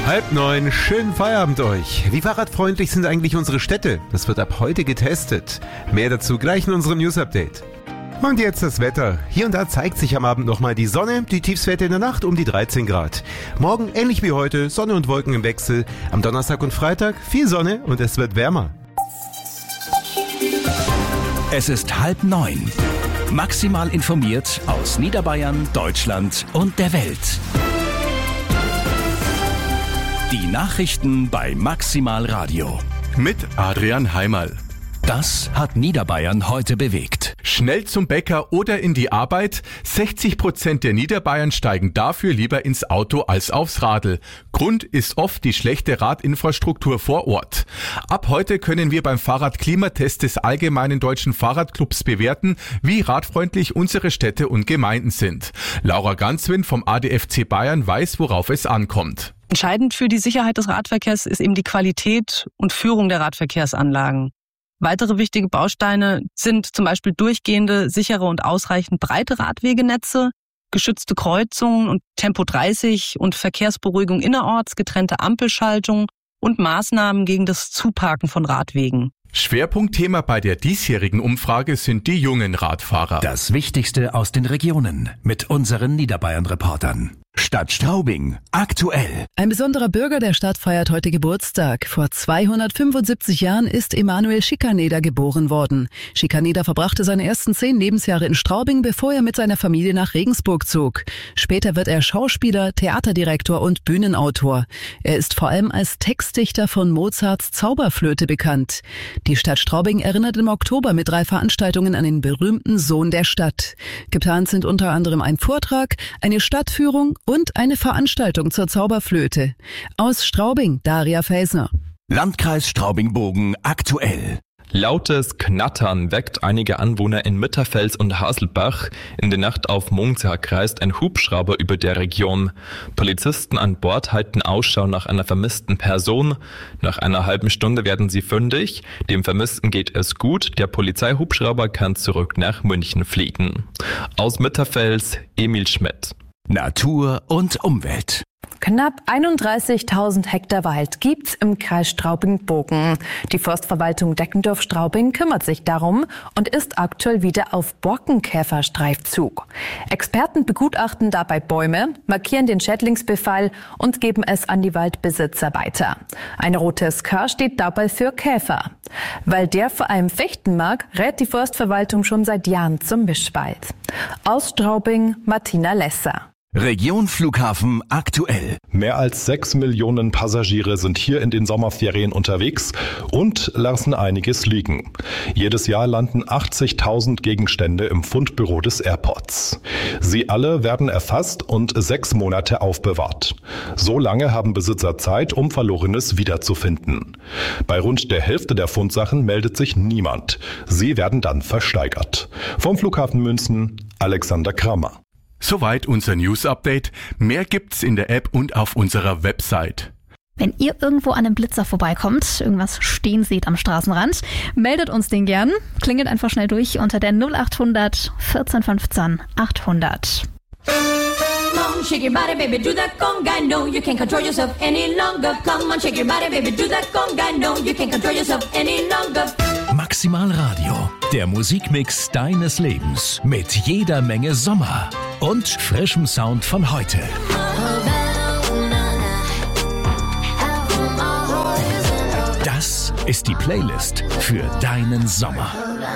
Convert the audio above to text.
8:30, schönen Feierabend euch. Wie fahrradfreundlich sind eigentlich unsere Städte? Das wird ab heute getestet. Mehr dazu gleich in unserem News-Update. Und jetzt das Wetter. Hier und da zeigt sich am Abend nochmal die Sonne, die Tiefstwerte in der Nacht um die 13 Grad. Morgen ähnlich wie heute, Sonne und Wolken im Wechsel. Am Donnerstag und Freitag viel Sonne und es wird wärmer. Es ist 8:30. Maximal informiert aus Niederbayern, Deutschland und der Welt. Die Nachrichten bei Maximal Radio. Mit Adrian Heimerl. Das hat Niederbayern heute bewegt. Schnell zum Bäcker oder in die Arbeit. 60% der Niederbayern steigen dafür lieber ins Auto als aufs Radl. Grund ist oft die schlechte Radinfrastruktur vor Ort. Ab heute können wir beim Fahrradklimatest des Allgemeinen Deutschen Fahrradclubs bewerten, wie radfreundlich unsere Städte und Gemeinden sind. Laura Ganswind vom ADFC Bayern weiß, worauf es ankommt. Entscheidend für die Sicherheit des Radverkehrs ist eben die Qualität und Führung der Radverkehrsanlagen. Weitere wichtige Bausteine sind zum Beispiel durchgehende, sichere und ausreichend breite Radwegenetze, geschützte Kreuzungen und Tempo 30 und Verkehrsberuhigung innerorts, getrennte Ampelschaltung und Maßnahmen gegen das Zuparken von Radwegen. Schwerpunktthema bei der diesjährigen Umfrage sind die jungen Radfahrer. Das Wichtigste aus den Regionen mit unseren Niederbayern-Reportern. Stadt Straubing, aktuell. Ein besonderer Bürger der Stadt feiert heute Geburtstag. Vor 275 Jahren ist Emanuel Schikaneder geboren worden. Schikaneder verbrachte seine ersten 10 Lebensjahre in Straubing, bevor er mit seiner Familie nach Regensburg zog. Später wird er Schauspieler, Theaterdirektor und Bühnenautor. Er ist vor allem als Textdichter von Mozarts Zauberflöte bekannt. Die Stadt Straubing erinnert im Oktober mit 3 Veranstaltungen an den berühmten Sohn der Stadt. Geplant sind unter anderem ein Vortrag, eine Stadtführung und eine Veranstaltung zur Zauberflöte. Aus Straubing, Daria Feisner. Landkreis Straubing-Bogen, aktuell. Lautes Knattern weckt einige Anwohner in Mitterfels und Haselbach. In der Nacht auf Montag kreist ein Hubschrauber über der Region. Polizisten an Bord halten Ausschau nach einer vermissten Person. Nach einer halben Stunde werden sie fündig. Dem Vermissten geht es gut. Der Polizeihubschrauber kann zurück nach München fliegen. Aus Mitterfels, Emil Schmidt. Natur und Umwelt. Knapp 31.000 Hektar Wald gibt's im Kreis Straubing-Bogen. Die Forstverwaltung Deckendorf-Straubing kümmert sich darum und ist aktuell wieder auf Borkenkäferstreifzug. Experten begutachten dabei Bäume, markieren den Schädlingsbefall und geben es an die Waldbesitzer weiter. Ein rotes K steht dabei für Käfer. Weil der vor allem Fichten mag, rät die Forstverwaltung schon seit Jahren zum Mischwald. Aus Straubing, Martina Lesser. Region Flughafen aktuell. Mehr als 6 Millionen Passagiere sind hier in den Sommerferien unterwegs und lassen einiges liegen. Jedes Jahr landen 80.000 Gegenstände im Fundbüro des Airports. Sie alle werden erfasst und 6 Monate aufbewahrt. So lange haben Besitzer Zeit, um Verlorenes wiederzufinden. Bei rund der Hälfte der Fundsachen meldet sich niemand. Sie werden dann versteigert. Vom Flughafen München, Alexander Kramer. Soweit unser News-Update. Mehr gibt's in der App und auf unserer Website. Wenn ihr irgendwo an einem Blitzer vorbeikommt, irgendwas stehen seht am Straßenrand, meldet uns den gern. Klingelt einfach schnell durch unter der 0800 14 15 800. Come on, shake your body, baby, do that conga. No, you can't control yourself any longer. Come on, shake your body, baby, do that conga. No, you can't control yourself any longer. Maximal Radio, der Musikmix deines Lebens mit jeder Menge Sommer und frischem Sound von heute. Das ist die Playlist für deinen Sommer.